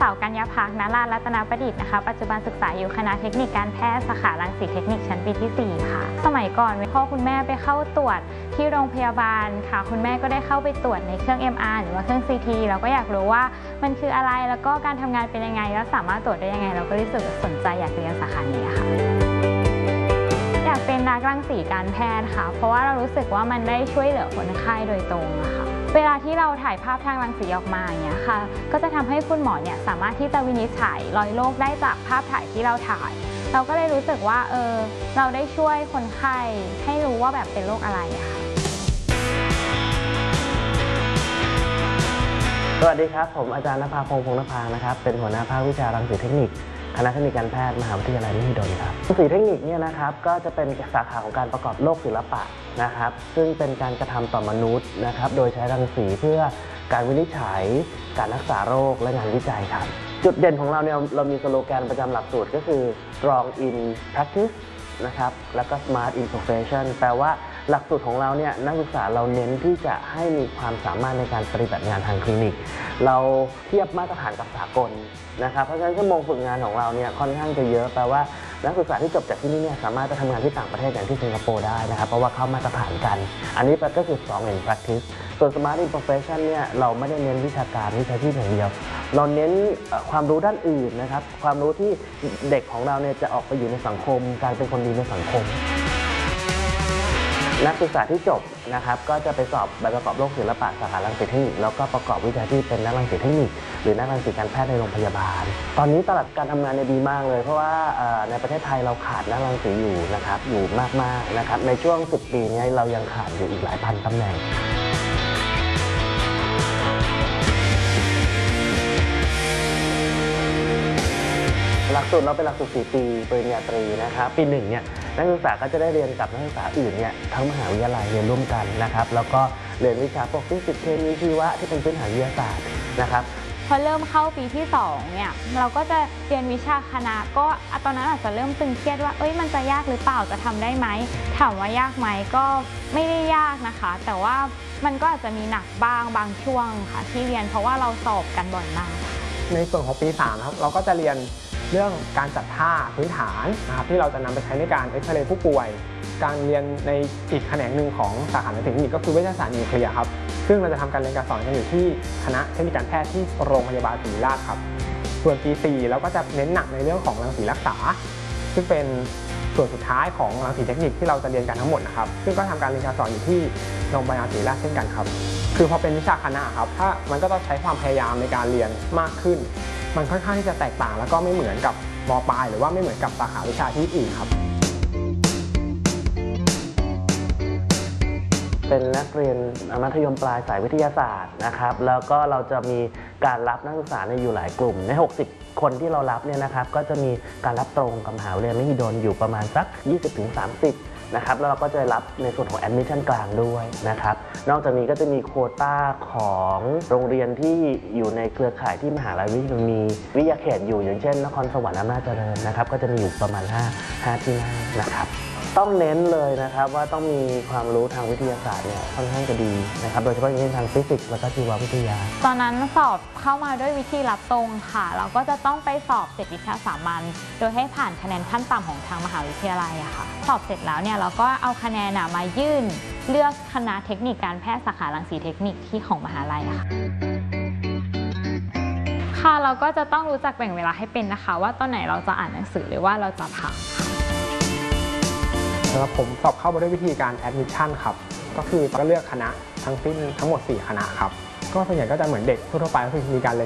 าวกัญญาภักดิ์ ณ ลาญรัตนประดิษฐ์นะคะปัจจุบันศึกษาอยู่คณะเทคนิคการแพทย์สาขารังสีเทคนิคชั้นปีที่ 4 ค่ะสมัยก่อนพ่อคุณแม่ไปเข้าตรวจที่โรงพยาบาลค่ะคุณแม่ก็ได้เข้าไปตรวจในเครื่อง MR หรือว่าเครื่อง CT เราก็อยากรู้ว่ามันคืออะไรแล้วก็การทำงานเป็นยังไงแล้วสามารถตรวจได้ยังไงเราก็รู้สึกสนใจอยากเรียนสาขานี้ค่ะอยากเป็นนักรังสีการแพทย์ค่ะเพราะว่าเรารู้สึกว่ามันได้ช่วยเหลือคนไข้โดยตรงค่ะเวลาที่เราถ่ายภาพทางรังสีออกมาอย่างเงี้ยค่ะก็จะทำให้คุณหมอเนี่ยสามารถที่จะวินิจฉัยรอยโรคได้จากภาพถ่ายที่เราถ่ายเราก็เลยรู้สึกว่าเราได้ช่วยคนไข้ให้รู้ว่าแบบเป็นโรคอะไรค่ะสวัสดีครับผมอาจารย์ณภาพงษ์ พงษ์นภานะครับเป็นหัวหน้าภาควิชารังสีเทคนิคคณะเทคนิคการแพทย์มหาวิทยาลัยมหิดลครับรังสีเทคนิคเนี่ยนะครับก็จะเป็นสาขาของการประกอบโลกศิลปะนะครับซึ่งเป็นการกระทำต่อมนุษย์นะครับโดยใช้รังสีเพื่อการวินิจฉัยการรักษาโรคและงานวิจัยครับจุดเด่นของเราเนี่ยเรามีสโลแกนประจำหลักสูตรก็คือ strong in practice นะครับแล้วก็ smart in profession แปลว่าหลักสูตรของเราเนี่ยนักศึกษาเราเน้นที่จะให้มีความสามารถในการปฏิบัติงานทางคลินิกเราเทียบมาตรฐานกับสากลนะครับเพราะฉะนั้นชั่วโมงฝึกงานของเราเนี่ยค่อนข้างจะเยอะแปลว่านักศึกษาที่จบจากที่นี่เนี่ยสามารถไปทำงานที่ต่างประเทศอย่างที่สิงคโปร์ได้นะครับเพราะว่าเข้ามาตรฐานกันอันนี้ก็คือ strong in practice ส่วน smart in profession เนี่ยเราไม่ได้เน้นวิชาการวิชาชีพอย่างเดียวเราเน้นความรู้ด้านอื่นนะครับความรู้ที่เด็กของเราเนี่ยจะออกไปอยู่ในสังคมการเป็นคนดีในสังคมนักศึกษาที่จบนะครับก็จะไปสอบใบประกอบโรคศิลปะสาขารังสีเทคนิคแล้วก็ประกอบวิชาชีพเป็นนักรังสีเทคนิคหรือนักรังสีการแพทย์ในโรงพยาบาลตอนนี้ตลาดการทำงานเนี่ยดีมากเลยเพราะว่าในประเทศไทยเราขาดนักรังสีอยู่นะครับอยู่มากๆนะครับในช่วง10 ปีนี้เรายังขาดอยู่อีกหลายพันตำแหน่งหลักสูตรเราเป็นหลักสูตร4 ปีปริญญาตรีนะครับปี 1เนี่ยนักศึกษาก็จะได้เรียนกับนักศึกษาอื่นเนี่ยทั้งมหาวิทยาลัยเรียนร่วมกันนะครับแล้วก็เรียนวิชาพวกฟิสิกส์เคมีชีวะที่เป็นพื้นฐานวิทยาศาสตร์นะครับพอเริ่มเข้าปีที่2เนี่ยเราก็จะเรียนวิชาคณะก็ตอนนั้นอาจจะเริ่มตึงเครียดว่ามันจะยากหรือเปล่าจะทำได้ไหมถามว่ายากไหมก็ไม่ได้ยากนะคะแต่ว่ามันก็อาจจะมีหนักบ้างบางช่วงค่ะที่เรียนเพราะว่าเราสอบกันบ่อยมากในส่วนของปี 3ครับเราก็จะเรียนเรื่องการจัดท่าพื้นฐานนะครับที่เราจะนำไปใช้ในการเอ็กซเรย์ผู้ป่วยการเรียนในอีกแขนงหนึ่งของสาขาเทคนิคก็คือวิทยาศาสตร์นิวเคลียร์ครับซึ่งเราจะทำการเรียนการสอนกันอยู่ที่คณะเทคนิคการแพทย์ที่โรงพยาบาลศิริราชครับส่วนปี 4เราก็จะเน้นหนักในเรื่องของรังสีรักษาซึ่งเป็นส่วนสุดท้ายของรังสีเทคนิคที่เราจะเรียนกันทั้งหมดนะครับซึ่งก็ทำการเรียนการสอนอยู่ที่โรงพยาบาลศิริราชเช่นกันครับคือพอเป็นวิชาคณะครับถ้ามันก็ต้องใช้ความพยายามในการเรียนมากขึ้นมันค่อนข้างที่จะแตกต่างแล้วก็ไม่เหมือนกับม.ปลายหรือว่าไม่เหมือนกับสาขาวิชาที่อื่นครับเป็นนักเรียนมัธยมปลายสายวิทยาศาสตร์นะครับแล้วก็เราจะมีการรับนักศึกษาอยู่หลายกลุ่มใน60 คนที่เรารับเนี่ยนะครับก็จะมีการรับตรงกับมหาวิทยาลัยมหิดลอยู่ประมาณสัก 20-30 นะครับแล้วเราก็จะรับในส่วนของ admission กลางด้วยนะครับนอกจากนี้ก็จะมีโควต้าของโรงเรียนที่อยู่ในเครือข่ายที่มหาลัยมีวิทยาเขตอยู่อย่างเช่นนครสวรรค์อำนาจเจริญนะครับก็จะมีอยู่ประมาณ5 ที่นั่งนะครับต้องเน้นเลยนะครับว่าต้องมีความรู้ทางวิทยาศาสตร์เนี่ยค่อนข้างจะดีนะครับโดยเฉพาะอย่างยิ่งทางฟิสิกส์และก็ชีววิทยาตอนนั้นสอบเข้ามาด้วยวิธีรับตรงค่ะเราก็จะต้องไปสอบ7 วิชาสามัญโดยให้ผ่านคะแนนขั้นต่ำของทางมหาวิทยาลัยค่ะสอบเสร็จแล้วเนี่ยเราก็เอาคะแนนมายื่นเลือกคณะเทคนิคการแพทย์สาขารังสีเทคนิคที่ของมหาลัยค่ะเราก็จะต้องรู้จักแบ่งเวลาให้เป็นนะคะว่าตอนไหนเราจะอ่านหนังสือหรือว่าเราจะพักสำหรับผมสอบเข้ามาด้วยวิธีการ admission ครับก็คือเลือกคณะทั้งหมด4 คณะครับก็ส่วนใหญ่ก็จะเหมือนเด็กทั่วไปก็คือมีการเรียน